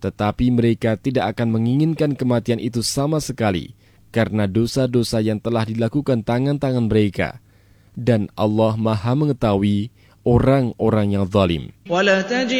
tetapi mereka tidak akan menginginkan kematian itu sama sekali, karena dosa-dosa yang telah dilakukan tangan-tangan mereka. Dan Allah Maha mengetahui orang-orang yang zalim.